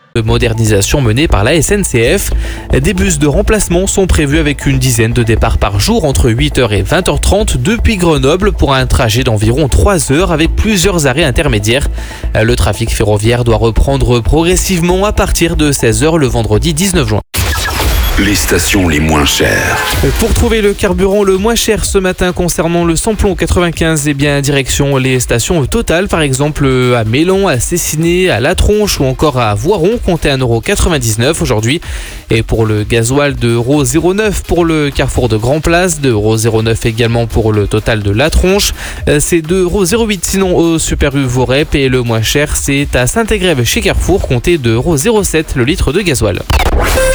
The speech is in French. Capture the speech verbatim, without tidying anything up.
de modernisation menée par la S N C F. Des bus de remplacement sont prévus avec une dizaine de départs par jour entre huit heures et vingt heures trente depuis Grenoble pour un trajet d'environ trois heures avec plusieurs arrêts intermédiaires. Le trafic ferroviaire doit reprendre progressivement à partir de seize heures le vendredi dix-neuf juin. Les stations les moins chères. Pour trouver le carburant le moins cher ce matin concernant le samplon quatre-vingt-quinze, eh bien direction les stations Total, par exemple à Mélan, à Cessiné, à La Tronche ou encore à Voiron, comptez un euro quatre-vingt-dix-neuf aujourd'hui. Et pour le gasoil, deux euros zéro neuf pour le carrefour de Grand Place, deux euros zéro neuf également pour le Total de La Tronche. C'est deux euros zéro huit sinon au Super U Vorep et le moins cher c'est à Saint-Égrève chez Carrefour, comptez deux euros zéro sept le litre de gasoil.